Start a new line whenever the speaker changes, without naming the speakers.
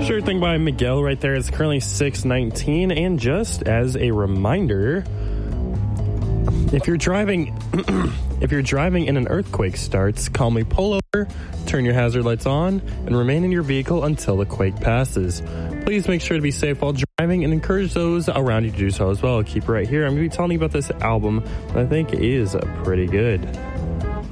Sure Thing by Miguel right there. It's currently 6:19. And just as a reminder, if you're driving and an earthquake starts, calmly pull over, turn your hazard lights on, and remain in your vehicle until the quake passes. Please make sure to be safe while driving and encourage those around you to do so as well. Keep it right here. I'm going to be telling you about this album that I think is pretty good.